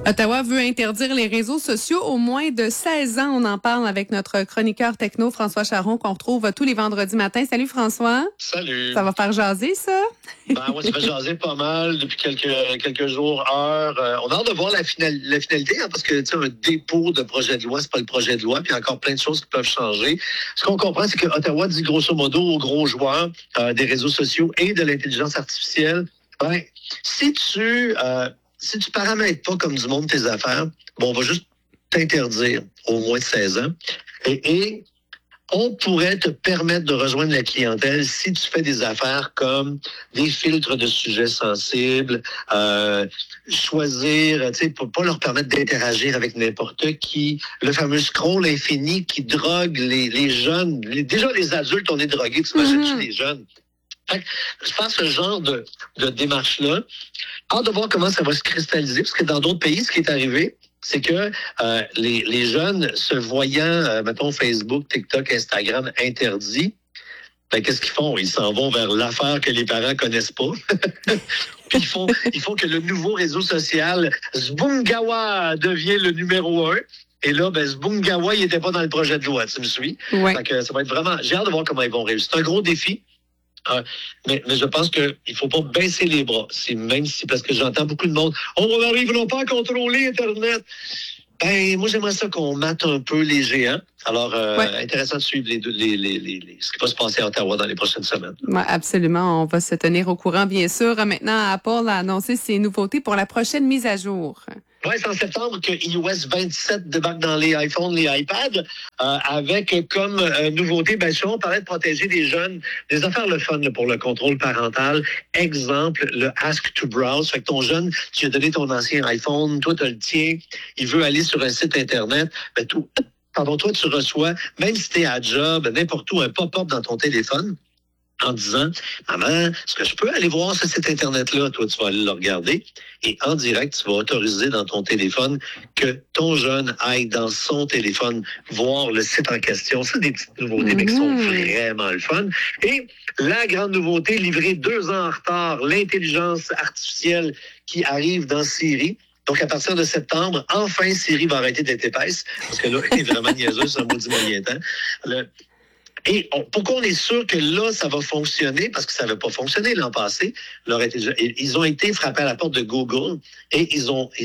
Ottawa veut interdire les réseaux sociaux aux moins de 16 ans. On en parle avec notre chroniqueur techno, François Charon, qu'on retrouve tous les vendredis matins. Salut François. Salut. Ça va faire jaser, ça? Ouais, ça fait jaser pas mal depuis quelques jours, heures. On a hâte de voir la finalité, parce que un dépôt de projet de loi, c'est pas le projet de loi, puis il y a encore plein de choses qui peuvent changer. Ce qu'on comprend, c'est que Ottawa dit grosso modo aux gros joueurs des réseaux sociaux et de l'intelligence artificielle, si tu paramètres pas comme du monde tes affaires, on va juste t'interdire au moins de 16 ans. Et on pourrait te permettre de rejoindre la clientèle si tu fais des affaires comme des filtres de sujets sensibles, choisir, pour pas leur permettre d'interagir avec n'importe qui, le fameux scroll infini qui drogue les jeunes. Déjà, les adultes, on est drogués, tu imagines-tu les jeunes? Fait que, faire ce genre de démarche-là, hâte de voir comment ça va se cristalliser, parce que dans d'autres pays, ce qui est arrivé, c'est que les jeunes, se voyant, mettons, Facebook, TikTok, Instagram interdits, qu'est-ce qu'ils font? Ils s'en vont vers l'affaire que les parents connaissent pas. Puis il faut que le nouveau réseau social, Zbungawa, devienne le numéro 1. Et là, Zbungawa, il n'était pas dans le projet de loi, tu me suis? Ouais. Fait que ça va être vraiment... J'ai hâte de voir comment ils vont réussir. C'est un gros défi. Mais je pense qu'il ne faut pas baisser les bras. Même si, parce que j'entends beaucoup de monde, on n'arrivera pas à contrôler Internet. Moi, j'aimerais ça qu'on mate un peu les géants. Alors, intéressant de suivre ce qui va se passer à Ottawa dans les prochaines semaines. Ouais, absolument. On va se tenir au courant, bien sûr. Maintenant, Apple a annoncé ses nouveautés pour la prochaine mise à jour. Oui, c'est en septembre que iOS 27 débarque dans les iPhones, les iPads, avec comme nouveauté, on parlait de protéger les jeunes, des affaires le fun pour le contrôle parental. Exemple, le Ask to Browse. Fait que ton jeune, tu lui as donné ton ancien iPhone, toi, tu le tien, il veut aller sur un site Internet, toi, tu reçois, même si tu es à job, n'importe où, un pop-up dans ton téléphone, en disant, maman, est-ce que je peux aller voir ce site Internet-là? Toi, tu vas aller le regarder. Et en direct, tu vas autoriser dans ton téléphone que ton jeune aille dans son téléphone voir le site en question. C'est des petites nouveautés qui sont vraiment le fun. Et la grande nouveauté, livrée 2 ans en retard, l'intelligence artificielle qui arrive dans Siri. Donc, à partir de septembre, enfin, Siri va arrêter d'être épaisse, parce que là, elle est vraiment niaiseuse, un maudit moyen temps. Et pourquoi on est sûr que là, ça va fonctionner? Parce que ça n'avait pas fonctionné l'an passé. Ils ont été frappés à la porte de Google et ils ont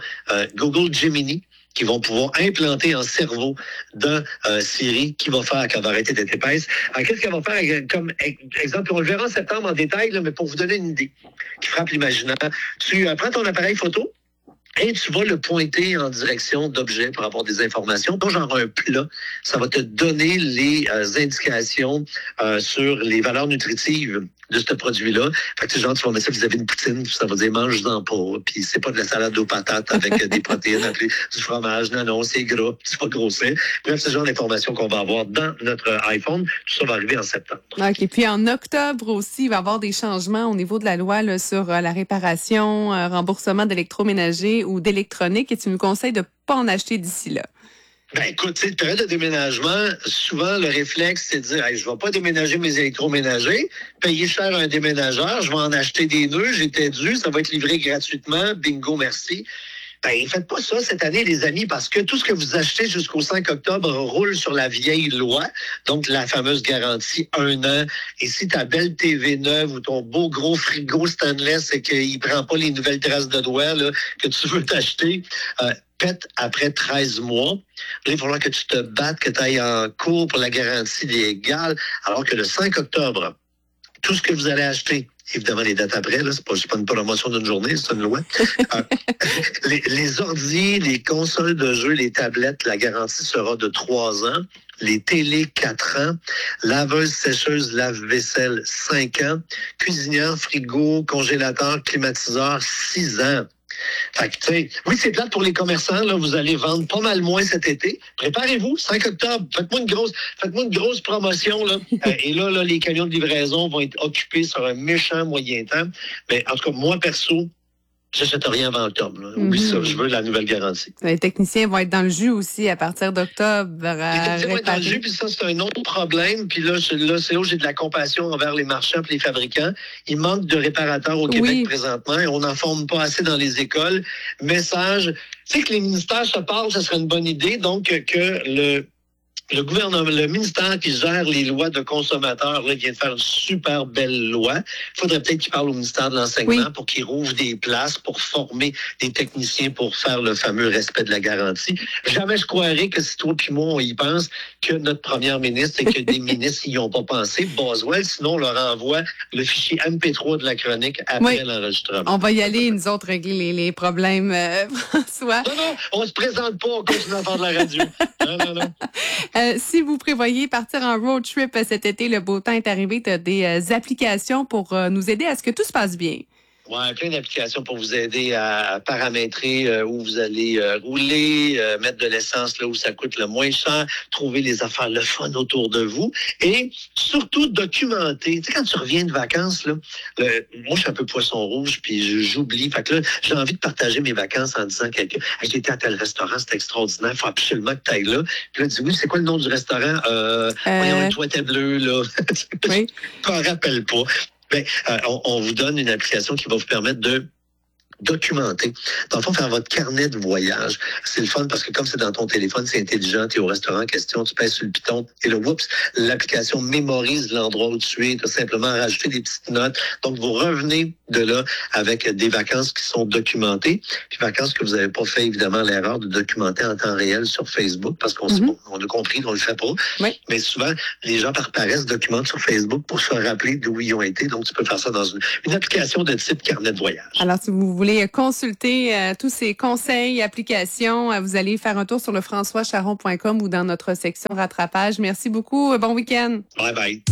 Google Gemini qui vont pouvoir implanter en cerveau d'un Siri qui va faire qu'elle va arrêter d'être épaisse. Alors, qu'est-ce qu'elle va faire? Comme exemple, on le verra en septembre en détail, mais pour vous donner une idée qui frappe l'imaginaire, tu prends ton appareil photo, et tu vas le pointer en direction d'objets pour avoir des informations. Donc, genre un plat, ça va te donner les indications sur les valeurs nutritives de ce produit-là. Fait que, tu vas mettre ça vis-à-vis une poutine, puis ça va dire mange-en pas, puis c'est pas de la salade aux patates avec des protéines, appelées du fromage, non, c'est gras, c'est pas grossier. Bref, c'est le genre d'informations qu'on va avoir dans notre iPhone. Tout ça va arriver en septembre. OK. Puis en octobre aussi, il va y avoir des changements au niveau de la loi là, sur la réparation, remboursement d'électroménager ou d'électronique, et tu nous conseilles de pas en acheter d'ici là. Écoute, période de déménagement, souvent, le réflexe, c'est de dire, je vais pas déménager mes électroménagers, payer cher un déménageur, je vais en acheter des nœuds, j'étais dû, ça va être livré gratuitement, bingo, merci. Faites pas ça cette année, les amis, parce que tout ce que vous achetez jusqu'au 5 octobre roule sur la vieille loi, donc la fameuse garantie 1 an. Et si ta belle TV neuve ou ton beau gros frigo stainless et qu'il prend pas les nouvelles traces de doigts là, que tu veux t'acheter, pète après 13 mois. Là, il va falloir que tu te battes, que tu ailles en cours pour la garantie légale, alors que le 5 octobre, tout ce que vous allez acheter, évidemment, les dates après, là, c'est pas une promotion d'une journée, c'est une loi. Les ordi, les consoles de jeux, les tablettes, la garantie sera de 3 ans. Les télés, 4 ans. Laveuse, sécheuse, lave-vaisselle, 5 ans. Cuisinière, frigo, congélateur, climatiseur, 6 ans. Fait que, tu sais, oui, c'est plate pour les commerçants, là, vous allez vendre pas mal moins cet été. Préparez-vous, 5 octobre, faites-moi une grosse promotion, là. Et là, les camions de livraison vont être occupés sur un méchant moyen temps. Mais en tout cas, moi, perso, J'achète rien avant octobre. Là. Oublie ça, je veux la nouvelle garantie. Les techniciens vont être dans le jus aussi à partir d'octobre. Les techniciens vont être dans le jus, puis ça, c'est un autre problème. Puis là, c'est là où j'ai de la compassion envers les marchands et les fabricants. Il manque de réparateurs au Québec présentement et on n'en forme pas assez dans les écoles. Message, tu sais que les ministères se parlent, ça serait une bonne idée. Donc, que le gouvernement, le ministère qui gère les lois de consommateurs, là, vient de faire une super belle loi. Il faudrait peut-être qu'il parle au ministère de l'Enseignement pour qu'il rouvre des places pour former des techniciens pour faire le fameux respect de la garantie. Jamais je croirais que si toi et moi, on y pense, que notre première ministre et que des ministres n'y ont pas pensé. Boswell, sinon on leur envoie le fichier MP3 de la chronique après l'enregistrement. On va y aller, nous autres, régler les problèmes, François. Non, on se présente pas, on continue à faire de la radio. Non. Si vous prévoyez partir en road trip cet été, le beau temps est arrivé, tu as des applications pour nous aider à ce que tout se passe bien. Oui, plein d'applications pour vous aider à paramétrer où vous allez rouler, mettre de l'essence là où ça coûte le moins cher, trouver les affaires le fun autour de vous et surtout documenter. Tu sais, quand tu reviens de vacances, là, moi, je suis un peu poisson rouge puis j'oublie. Fait que là, j'ai envie de partager mes vacances en disant que j'ai été à tel restaurant, c'était extraordinaire, il faut absolument que tu ailles là. Puis là, tu dis, oui, c'est quoi le nom du restaurant? Voyons, une toilette bleue, là. Oui. Je m'en rappelle pas. Bien, on vous donne une application qui va vous permettre de documenter. Dans le fond, faire votre carnet de voyage. C'est le fun parce que comme c'est dans ton téléphone, c'est intelligent, tu es au restaurant en question, tu pèses sur le piton et le whoops, l'application mémorise l'endroit où tu es, tu as simplement rajouté des petites notes. Donc, vous revenez de là avec des vacances qui sont documentées, puis vacances que vous n'avez pas fait, évidemment, l'erreur de documenter en temps réel sur Facebook parce qu'on on a compris qu'on le fait pas. Oui. Mais souvent, les gens par paresse documentent sur Facebook pour se rappeler d'où ils ont été. Donc, tu peux faire ça dans une application de type carnet de voyage. Alors, si vous voulez consulter tous ces conseils, applications, vous allez faire un tour sur le françoischaron.com ou dans notre section rattrapage. Merci beaucoup. Bon week-end. Bye bye.